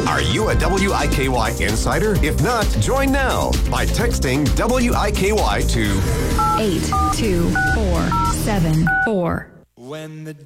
Are you a WIKY insider? If not, join now by texting WIKY to 82474. When the